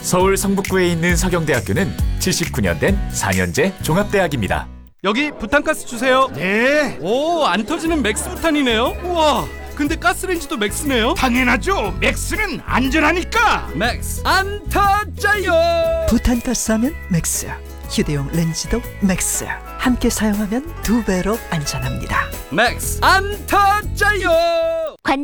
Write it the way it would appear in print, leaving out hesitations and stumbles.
서울 성북구에 있는 서경대학교는 79년 된 4년제 종합대학입니다. 여기 부탄가스 주세요. 네, 오, 안 터지는 맥스 부탄이네요. 우와, 근데 가스레인지도 맥스네요. 당연하죠. 맥스는 안전하니까. 맥스 안 터져요. 부탄가스하면 맥스, 휴대용 렌즈도 맥스. 함께 사용하면 2배로 안전합니다. 맥스 안 터져요.